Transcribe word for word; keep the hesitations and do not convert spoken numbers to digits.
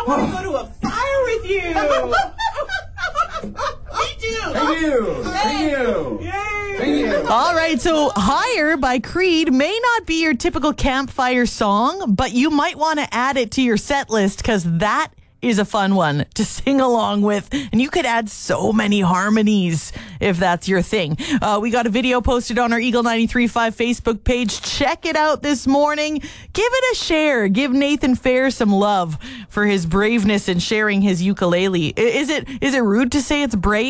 I want to go to a fire with you. Me too. Thank you. Thank you. Yay. Thank you. All right, so Higher by Creed may not be your typical campfire song, but you might want to add it to your set list because that is a fun one to sing along with. And you could add so many harmonies if that's your thing. Uh, we got a video posted on our Eagle ninety-three point five Facebook page. Check it out this morning. Give it a share. Give Nathan Fair some love for his braveness in sharing his ukulele. Is it is it rude to say it's brave?